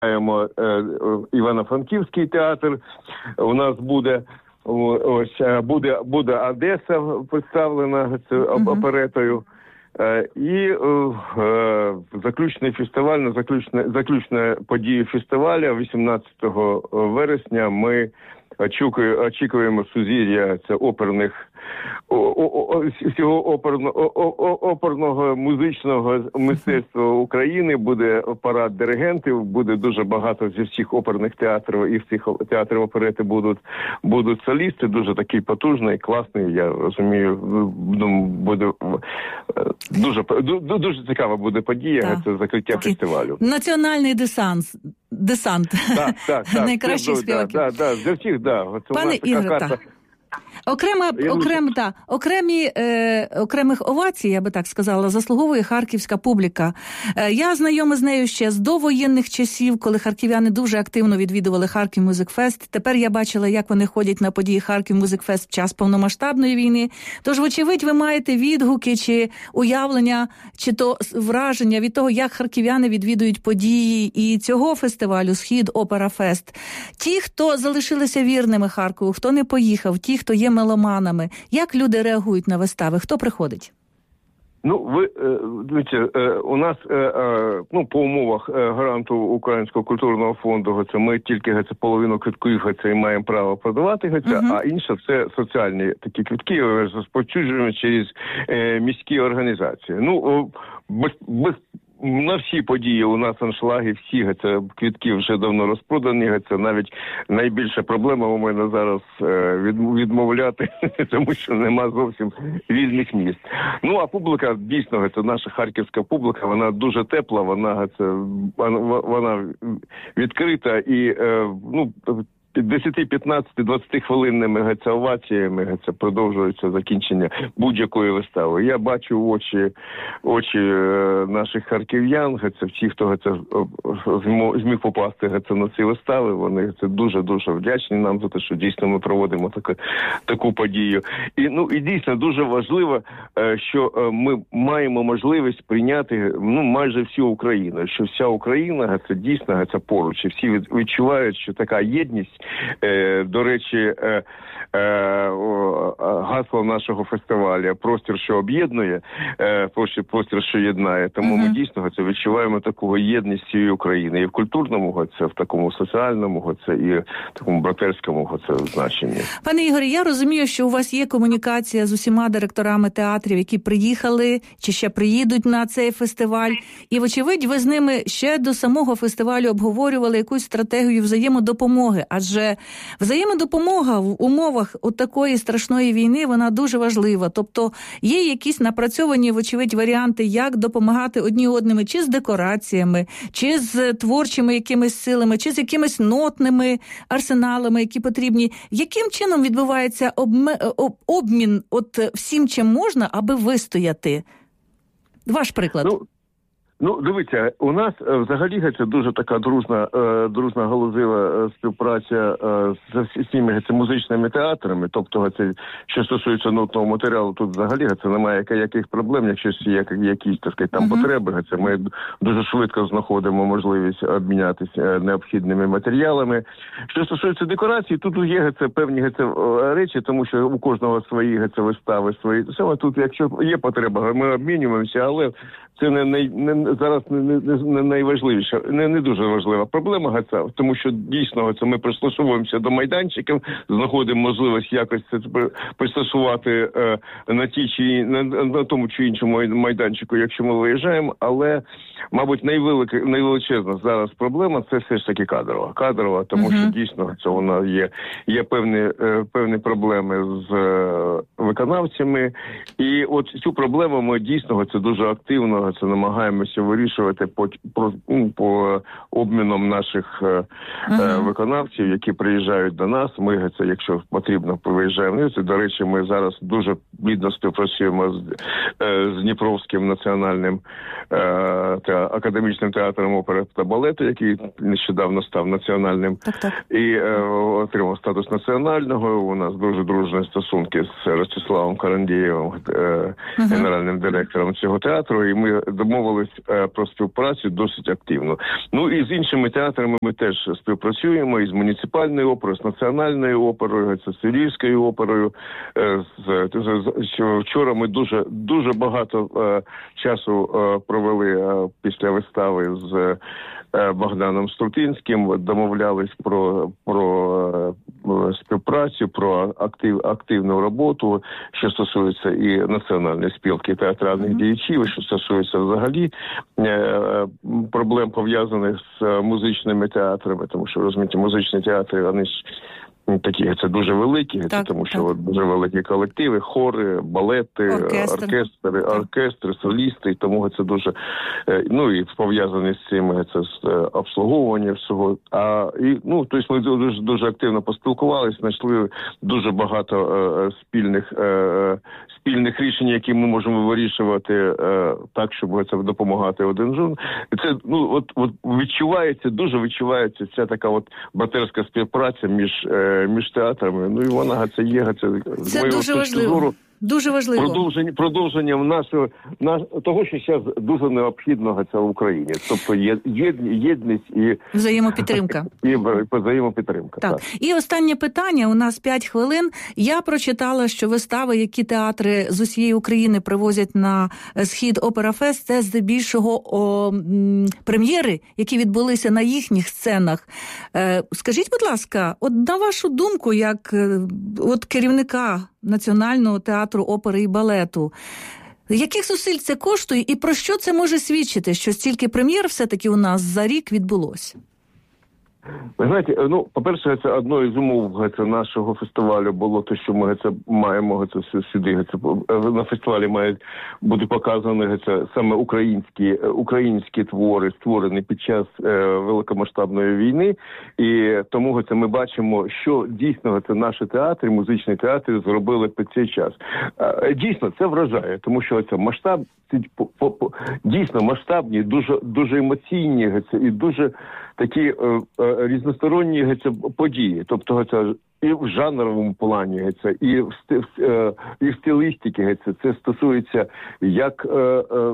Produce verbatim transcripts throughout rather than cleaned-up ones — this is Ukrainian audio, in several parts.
маємо е, Івано-Франківський театр, у нас буде ось буде буде Одеса представлена це оперетою. Е, і е, заключний фестиваль, на заключне заключне подію фестиваля вісімнадцятого вересня ми очікуємо, очікуємо сузір'я це оперних о, о, о, всього оперного, оперного музичного мистецтва України. Буде парад диригентів, буде дуже багато зі всіх оперних театрів і всіх театрів оперети будуть будуть солісти. Дуже такий потужний, класний. Я розумію, буде дуже дуже цікава буде подія. Так. Це закриття такий фестивалю. Національний десант. Десант. Так, так, так. Найкращих співаків. Так, так, для всіх, так. Пане Ігоре, так. Окрема, окрем, та, окремі, е, окремих овацій, я би так сказала, заслуговує харківська публіка. Е, я знайома з нею ще з довоєнних часів, коли харків'яни дуже активно відвідували Харків Мюзик Фест. Тепер я бачила, як вони ходять на події Харків Мюзик Фест в час повномасштабної війни. Тож, вочевидь, ви маєте відгуки чи уявлення, чи то враження від того, як харків'яни відвідують події і цього фестивалю «Схід Опера Фест». Ті, хто залишилися вірними Харкову, хто не поїхав, ті, хто є меломанами. Як люди реагують на вистави? Хто приходить? Ну, ви, дивіться, у нас, ну, по умовах гаранту Українського культурного фонду, це ми тільки це половину квитків це і маємо право продавати, uh-huh. а інше це соціальні такі квитки, розповсюджуємо через міські організації. Ну, без, без на всі події у нас аншлаги, всі це квитки вже давно розпродані. Це навіть найбільша проблема у мене зараз відмовляти, тому що нема зовсім вільних місць. Ну, а публіка, дійсно, це наша харківська публіка, вона дуже тепла, вона це вона відкрита і, ну, десять, п'ятнадцять, двадцять хвилинними оваціями це продовжується закінчення будь-якої вистави. Я бачу в очі, очі наших харків'ян, це всі, хто це зміг попасти це на ці вистави, вони це дуже-дуже вдячні нам за те, що дійсно ми проводимо таку, таку подію. І, ну, і дійсно дуже важливо, що ми маємо можливість прийняти, ну, майже всю Україну, що вся Україна це дійсно це поруч, і всі відчувають, що така єдність. Е, до речі, е, е, гасло нашого фестивалю «Простір, що об'єднує», е, «Простір, що єднає». Тому uh-huh. ми дійсно це відчуваємо таку єдність всієї України. І в культурному, це в такому соціальному, це і в такому братерському це значенні. Пане Ігорі, я розумію, що у вас є комунікація з усіма директорами театрів, які приїхали чи ще приїдуть на цей фестиваль. І, вочевидь, ви з ними ще до самого фестивалю обговорювали якусь стратегію взаємодопомоги. Адже взаємодопомога в умовах от такої страшної війни, вона дуже важлива. Тобто є якісь напрацьовані, вочевидь, варіанти, як допомагати одні одними, чи з декораціями, чи з творчими якимись силами, чи з якимись нотними арсеналами, які потрібні. Яким чином відбувається обме... обмін от всім, чим можна, аби вистояти? Ваш приклад. Ну... Ну, дивіться, у нас взагалі це дуже така дружна, дружна галузива співпраця з всіми це музичними театрами. Тобто, це що стосується нотного матеріалу, тут взагалі це немає яких проблем, якщо є якісь, так сказати, там uh-huh. потреби. Це ми дуже швидко знаходимо можливість обмінятися необхідними матеріалами. Що стосується декорації, тут є це певні це речі, тому що у кожного свої це вистави, свої. Саме тут, якщо є потреба, ми обмінюємося, але це не, не, не зараз не, не, не найважливіша, не, не дуже важлива проблема, це, тому що дійсно це ми пристосовуємося до майданчиків, знаходимо можливість якось це пристосувати е, на ті чи на, на тому чи іншому майданчику, якщо ми виїжджаємо, але, мабуть, найвелика, найвеличезна зараз проблема це все ж таки кадрова. Кадрова, тому uh-huh. що дійсно це вона є, є певні, е, певні проблеми з е, виконавцями, і от цю проблему ми дійсно це дуже активно це намагаємося вирішувати по, по, по обміном наших е, uh-huh. виконавців, які приїжджають до нас. Ми це, якщо потрібно, виїжджаємо. Це, до речі, ми зараз дуже плідно співпрацюємо з, е, з Дніпровським національним е, та, академічним театром опери та балету, який нещодавно став національним так-так. і е, отримав статус національного. У нас дуже дружні стосунки з Ростиславом Карандєєвим, е, uh-huh. генеральним директором цього театру, і ми домовились про співпрацю досить активно. Ну і з іншими театрами ми теж співпрацюємо, і з муніципальною оперою, з національною оперою, з Львівською оперою. З, з, з, вчора ми дуже, дуже багато е, часу е, провели е, після вистави з е, Богданом Струтинським, домовлялись про, про е, співпрацю, про актив, активну роботу, що стосується і національної спілки театральних mm-hmm. діячів, що стосується взагалі е, проблем, пов'язаних з музичними театрами, тому що, розумієте, музичні театри, вони ж такі, це дуже великі, так, це, тому що так. дуже великі колективи, хори, балети, Оркестр. оркестри, оркестри, солісти, і тому це дуже, ну і пов'язані з цим, це з обслуговуванням всього. А, і, ну, тобто ми дуже, дуже активно поспілкувалися, знайшли дуже багато е, спільних, е, спільних рішень, які ми можемо вирішувати е, так, щоб це допомагати один жон. І це, ну, от, от відчувається, дуже відчувається ця така от братерська співпраця між е, між театрами, ну і вона це є, це, це дуже важливо. Зору, дуже важливо. Продовження, продовженням нашого, наш, того, що зараз дуже необхідного це в Україні. Тобто є, є, єдність і... Взаємопідтримка. І взаємопідтримка. Так. так. І останнє питання, у нас п'ять хвилин. Я прочитала, що вистави, які театри з усієї України привозять на Схід Опера-фест, це здебільшого о, м, прем'єри, які відбулися на їхніх сценах. Е, скажіть, будь ласка, от на вашу думку, як от керівника Національного театру опери і балету, яких зусиль це коштує і про що це може свідчити, що стільки прем'єр все-таки у нас за рік відбулося? Ви знаєте, ну, по-перше, це одною з умов це нашого фестивалю було те, що ми це маємо це сюди. Це на фестивалі мають бути показані це саме українські українські твори, створені під час е, великомасштабної війни. І тому це ми бачимо, що дійсно це наші театри, музичні театри зробили під цей час. Е, дійсно, це вражає, тому що це масштаб по, по, по, дійсно масштабні, дуже дуже емоційні це і дуже такі е, е, різносторонні це, події. Тобто це і в жанровому плані, це, і в, е, і в стилістиці. Це, це стосується як е,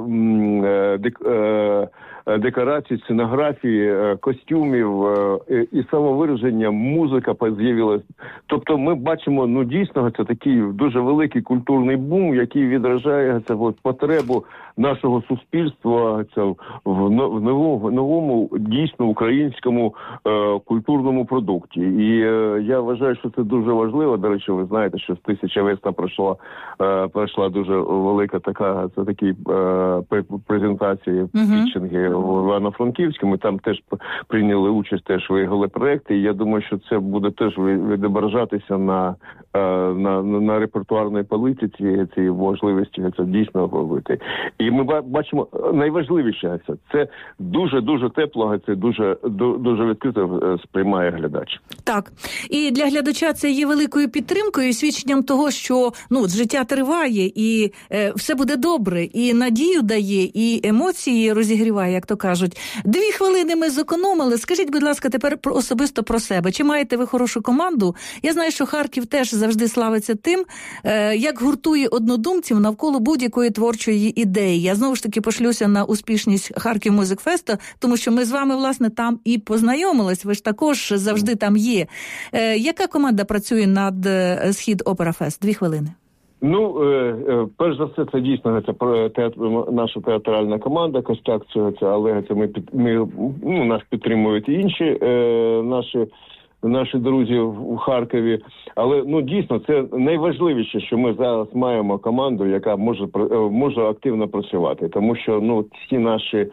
е, дек, е, декорацій, сценографії, е, костюмів е, і самовираження, музика з'явилась. Тобто ми бачимо, ну дійсно, це такий дуже великий культурний бум, який відражає це, от, потребу нашого суспільства це, в, в, новому, в новому дійсно українському е, культурному продукті. І е, я вважаю, що це дуже важливо. До речі, ви знаєте, що з тисяча весна пройшла, е, пройшла дуже велика така, це такі е, презентації, uh-huh. пітчинги в Івано-Франківському. Там теж прийняли участь, теж виїхали проекти. І я думаю, що це буде теж відображатися на, е, на, на, на репертуарній політиці, цієї можливості це дійсно робити. І ми бачимо, найважливіше це, це дуже-дуже тепло, це дуже, дуже відкрито сприймає глядач. Так. І для глядача це є великою підтримкою і свідченням того, що ну, життя триває і е, все буде добре, і надію дає, і емоції розігріває, як то кажуть. Дві хвилини ми зекономили. Скажіть, будь ласка, тепер про, особисто про себе. Чи маєте ви хорошу команду? Я знаю, що Харків теж завжди славиться тим, е, як гуртує однодумців навколо будь-якої творчої ідеї. Я знову ж таки пошлюся на успішність Харків Музик Феста, тому що ми з вами, власне, там і познайомились. Ви ж також завжди там є. Е, яка команда працює над Схід Опера Фест? Дві хвилини. Ну, е, е, перш за все, це дійсно це театр, наша театральна команда, Костяк цього, це, але це ми, ми ну, нас підтримують і інші е, наші наші друзі в Харкові. Але, ну, дійсно, це найважливіше, що ми зараз маємо команду, яка може, може активно працювати. Тому що, ну, всі наші,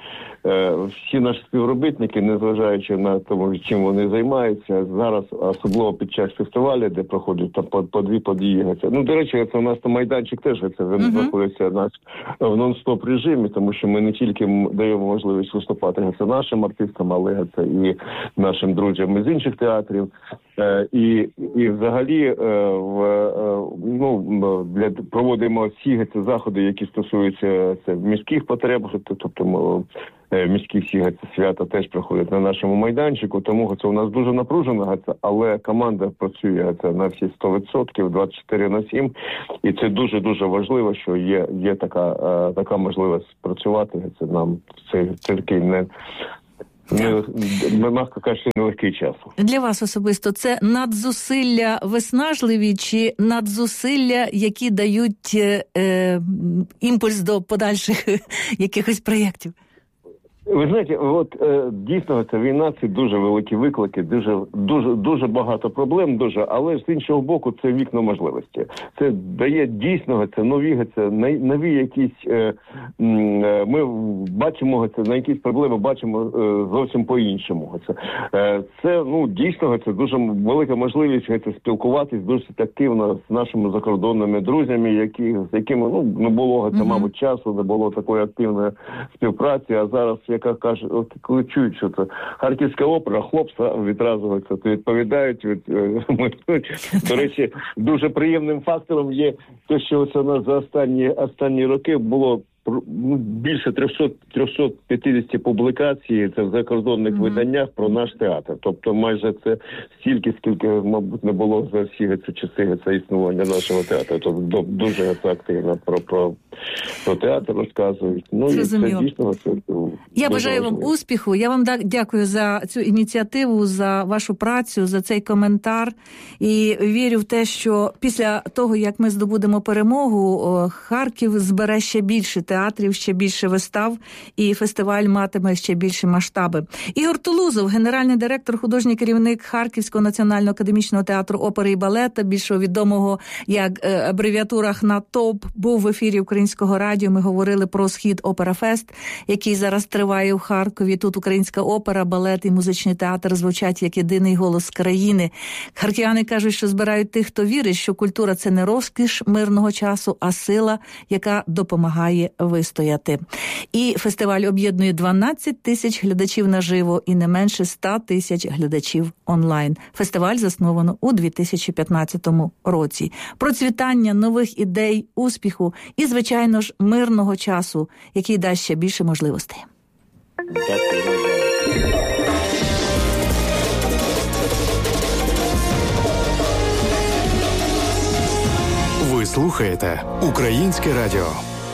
всі наші співробітники, незважаючи на тому, чим вони займаються, зараз, особливо під час фестивалю, де проходять там по, по дві події. Це, ну, до речі, це у нас там майданчик теж це uh-huh. знаходиться нас в нон-стоп режимі, тому що ми не тільки даємо можливість виступати це нашим артистам, але це і нашим друзям із інших театрів. Е, і, і взагалі е, в, е, ну, для, проводимо всі ці заходи, які стосуються це, міських потреб, тобто міські всі геть, свята теж проходять на нашому майданчику, тому це у нас дуже напружено, геть, але команда працює геть, на всі сто відсотків, двадцять чотири на сім, і це дуже-дуже важливо, що є, є така, така можливість працювати геть, нам в цей такий не... м'яко кажучи, нелегкий час. Для вас особисто це надзусилля виснажливі чи надзусилля, які дають е, імпульс до подальших якихось проєктів? Ви знаєте, от е, дійсно ця війна – це дуже великі виклики, дуже дуже дуже багато проблем, дуже, але з іншого боку, це вікно можливості. Це дає дійсно це нові, це нові якісь. Е, е, ми бачимо це на якісь проблеми, бачимо е, зовсім по-іншому. Це е, це ну дійсно це дуже велика можливість це спілкуватись дуже активно з нашими закордонними друзями, які з якими ну не було це, мабуть, часу, не було такої активної співпраці, а зараз. Яка каже, от коли чують, що це Харківська опера, хлопці відразу це відповідають. Від, ми, до речі, дуже приємним фактором є те, що це у нас за останні останні роки було більше триста п'ятдесят публікацій це в закордонних mm-hmm. виданнях про наш театр. Тобто майже це стільки, скільки, мабуть, не було за всі ці часи це існування нашого театру. Тобто дуже це активно про, про, про театр розказують. Ну, і це дійсно це. Я бажаю вам успіху. Я вам дякую за цю ініціативу, за вашу працю, за цей коментар. І вірю в те, що після того, як ми здобудемо перемогу, Харків збере ще більше театрів, ще більше вистав, і фестиваль матиме ще більші масштаби. Ігор Тулузов, генеральний директор, художній керівник Харківського національного академічного театру опери і балета, більшого відомого як абревіатурах на ТОП, був в ефірі Українського радіо. Ми говорили про Схід Опера-фест, який зараз триває в Харкові. Тут українська опера, балет і музичний театр звучать як єдиний голос країни. Харків'яни кажуть, що збирають тих, хто вірить, що культура – це не розкіш мирного часу, а сила, яка допомагає вистояти. І фестиваль об'єднує дванадцять тисяч глядачів наживо і не менше сто тисяч глядачів онлайн. Фестиваль засновано у дві тисячі п'ятнадцятому році. Процвітання нових ідей, успіху і, звичайно ж, мирного часу, який дасть ще більше можливостей. Ви слухаєте Українське радіо.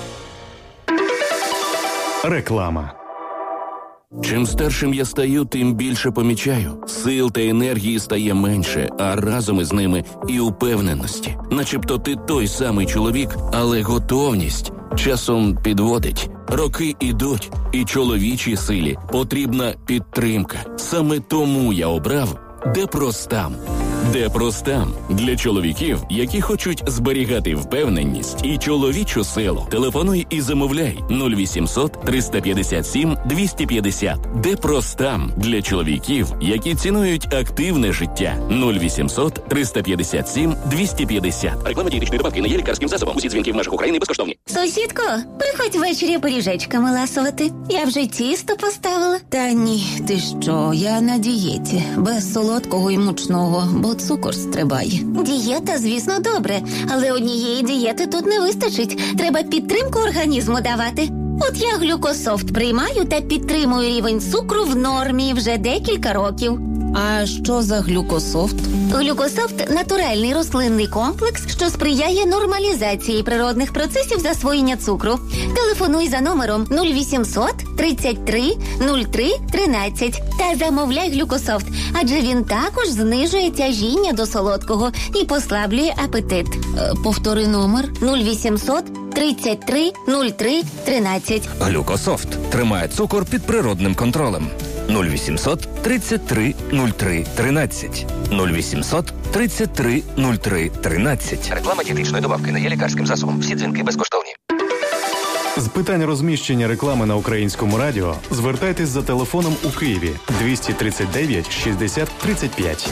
Реклама. Чим старшим я стаю, тим більше помічаю. Сил та енергії стає менше, а разом із ними і упевненості. Начебто ти той самий чоловік, але готовність часом підводить. Роки ідуть, і чоловічій силі потрібна підтримка. Саме тому я обрав Депростам. Депростам для чоловіків, які хочуть зберігати впевненість і чоловічу силу. Телефонуй і замовляй нуль вісімсот триста п'ятдесят сім двісті п'ятдесят. Депростам для чоловіків, які цінують активне життя. нуль вісімсот триста п'ятдесят сім двісті п'ятдесят. Реклама дієтичної добавки не є лікарським засобом. Усі дзвінки в межах України безкоштовні. Сусідко, приходь ввечері пиріжечками ласувати. Я вже тісто поставила. Та ні, ти що, я на дієті. Без солодкого і мучного, бо цукор стрибає. Дієта, звісно, добре, але однієї дієти тут не вистачить. Треба підтримку організму давати. От я глюкософт приймаю та підтримую рівень цукру в нормі вже декілька років. А що за глюкософт? Глюкософт – натуральний рослинний комплекс, що сприяє нормалізації природних процесів засвоєння цукру. Телефонуй за номером нуль вісімсот тридцять три нуль три тринадцять та замовляй глюкософт, адже він також знижує тяжіння до солодкого і послаблює апетит. Е, повтори номер нуль вісімсот тридцять три нуль три тринадцять. Глюкософт тримає цукор під природним контролем. нуль вісімсот тридцять три нуль три тринадцять. нуль вісімсот тридцять три нуль три тринадцять. Реклама дієтичної добавки не є лікарським засобом. Всі дзвінки безкоштовні. З питань розміщення реклами на Українському радіо звертайтесь за телефоном у Києві двісті тридцять дев'ять шістдесят тридцять п'ять.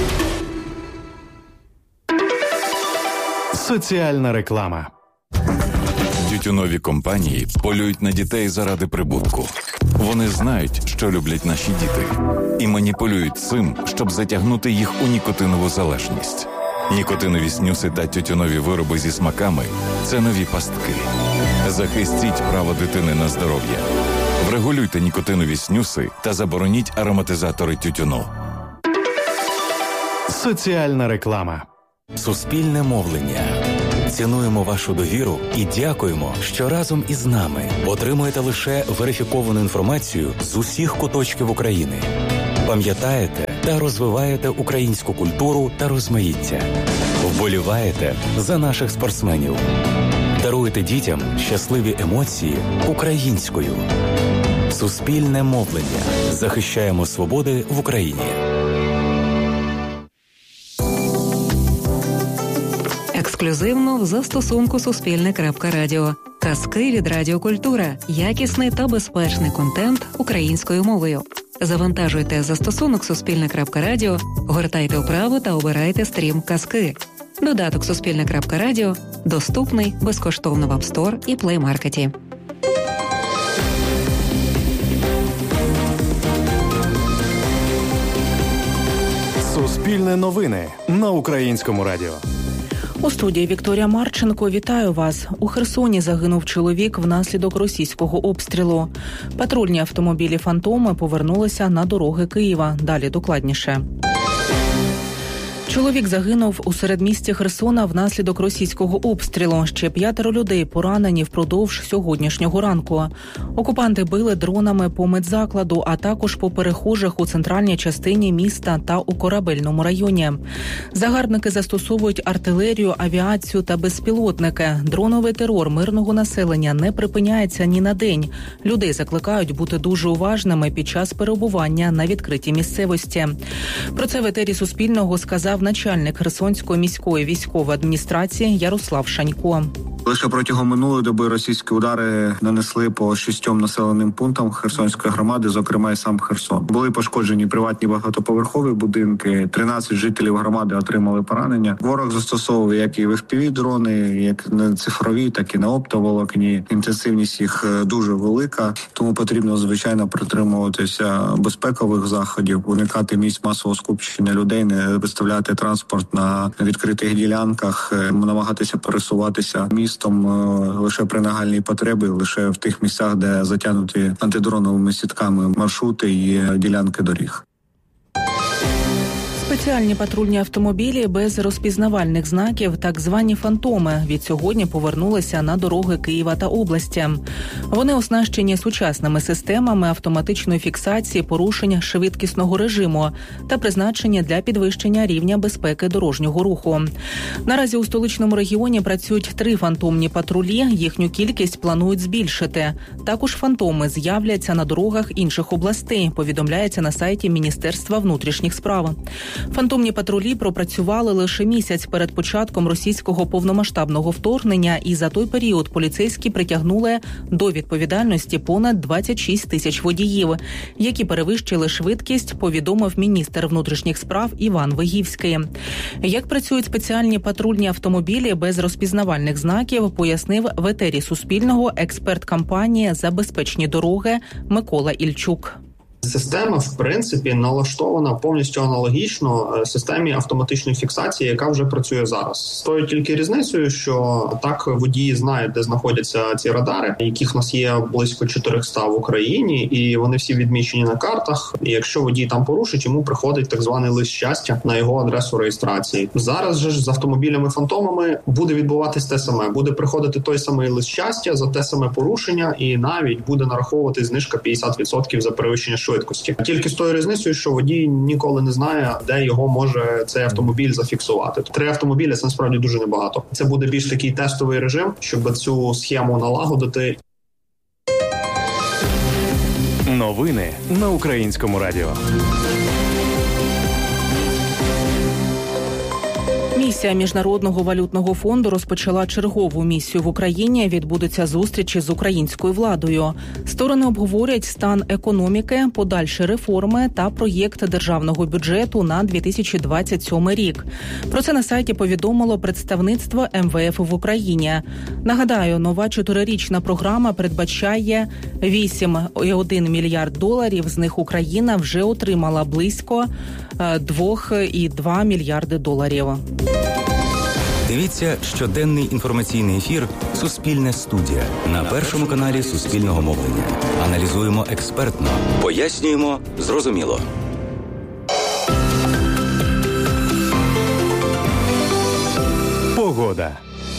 Соціальна реклама. Тютюнові компанії полюють на дітей заради прибутку. Вони знають, що люблять наші діти, і маніпулюють цим, щоб затягнути їх у нікотинову залежність. Нікотинові снюси та тютюнові вироби зі смаками – це нові пастки. Захистіть право дитини на здоров'я. Врегулюйте нікотинові снюси та забороніть ароматизатори тютюну. Соціальна реклама. Суспільне мовлення. Цінуємо вашу довіру і дякуємо, що разом із нами отримуєте лише верифіковану інформацію з усіх куточків України. Пам'ятаєте та розвиваєте українську культуру та розмаїття. Вболіваєте за наших спортсменів. Даруєте дітям щасливі емоції українською. Суспільне мовлення. Захищаємо свободи в Україні. Ексклюзивно в застосунку Суспільне.Радіо. Казки від Радіокультура. Якісний та безпечний контент українською мовою. Завантажуйте застосунок Суспільне.Радіо, гортайте вправо та обирайте стрім казки. Додаток Суспільне.Радіо доступний безкоштовно в App Store і Play Market. Суспільне новини на Українському радіо. У студії Вікторія Марченко. Вітаю вас. У Херсоні загинув чоловік внаслідок російського обстрілу. Патрульні автомобілі «Фантоми» повернулися на дороги Києва. Далі докладніше. Чоловік загинув у середмісті Херсона внаслідок російського обстрілу. Ще п'ятеро людей поранені впродовж сьогоднішнього ранку. Окупанти били дронами по медзакладу, а також по перехожих у центральній частині міста та у Корабельному районі. Загарбники застосовують артилерію, авіацію та безпілотники. Дроновий терор мирного населення не припиняється ні на день. Людей закликають бути дуже уважними під час перебування на відкритій місцевості. Про це в етері Суспільного сказав начальник Херсонської міської військової адміністрації Ярослав Шанько. Лише протягом минулої доби російські удари нанесли по шістьом населеним пунктам Херсонської громади, зокрема і сам Херсон. Були пошкоджені приватні багатоповерхові будинки, тринадцять жителів громади отримали поранення. Ворог застосовував як і еф пі ві-дрони, як на цифрові, так і на оптоволокні. Інтенсивність їх дуже велика, тому потрібно, звичайно, притримуватися безпекових заходів, уникати місць масового скупчення людей, не виставляти транспорт на відкритих ділянках, намагатися пересуватися містом лише при нагальній потребі, лише в тих місцях, де затягнуті антидроновими сітками маршрути і ділянки доріг. Спеціальні патрульні автомобілі без розпізнавальних знаків, так звані «Фантоми», від сьогодні повернулися на дороги Києва та області. Вони оснащені сучасними системами автоматичної фіксації порушення швидкісного режиму та призначені для підвищення рівня безпеки дорожнього руху. Наразі у столичному регіоні працюють три фантомні патрулі, їхню кількість планують збільшити. Також «Фантоми» з'являться на дорогах інших областей, повідомляється на сайті Міністерства внутрішніх справ. Фантомні патрулі пропрацювали лише місяць перед початком російського повномасштабного вторгнення, і за той період поліцейські притягнули до відповідальності понад двадцять шість тисяч водіїв, які перевищили швидкість, повідомив міністр внутрішніх справ Іван Вигівський. Як працюють спеціальні патрульні автомобілі без розпізнавальних знаків, пояснив в етері Суспільного експерт компанії «За безпечні дороги» Микола Ільчук. Система, в принципі, налаштована повністю аналогічно системі автоматичної фіксації, яка вже працює зараз. З тою тільки різницею, що так водії знають, де знаходяться ці радари, яких в нас є близько чотириста в Україні, і вони всі відмічені на картах. І якщо водій там порушить, йому приходить так званий лист щастя на його адресу реєстрації. Зараз же ж з автомобілями-фантомами буде відбуватись те саме. Буде приходити той самий лист щастя за те саме порушення, і навіть буде нараховувати знижка п'ятдесят відсотків за перевищення швидкості. Тільки з тою різницею, що водій ніколи не знає, де його може цей автомобіль зафіксувати. Три автомобілі – це насправді дуже небагато. Це буде більш такий тестовий режим, щоб цю схему налагодити. Новини на Українському радіо. Місія Міжнародного валютного фонду розпочала чергову місію в Україні. Відбудуться зустрічі з українською владою. Сторони обговорять стан економіки, подальші реформи та проєкт державного бюджету на дві тисячі двадцять сьомий рік. Про це на сайті повідомило представництво ем ве еф в Україні. Нагадаю, нова чотирирічна програма передбачає вісім цілих один мільярд доларів. З них Україна вже отримала близько два цілих два мільярди доларів. Дивіться щоденний інформаційний ефір «Суспільне студія» на Першому каналі Суспільного мовлення. Аналізуємо експертно, пояснюємо зрозуміло. Погода.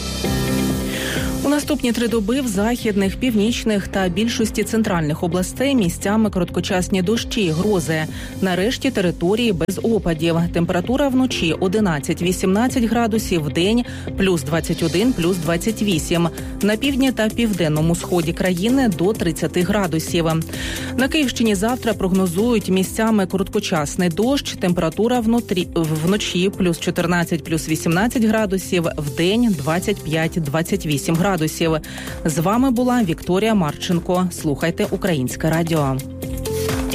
У наступні три доби в західних, північних та більшості центральних областей місцями короткочасні дощі, грози. Нарешті території без опадів. Температура вночі одинадцять-вісімнадцять градусів, вдень плюс двадцять один, плюс двадцять вісім. На півдні та південному сході країни до тридцять градусів. На Київщині завтра прогнозують місцями короткочасний дощ. Температура внутрі, вночі плюс чотирнадцять, плюс вісімнадцять градусів, вдень двадцять п'ять - двадцять вісім градусів. З вами була Вікторія Марченко. Слухайте Українське радіо.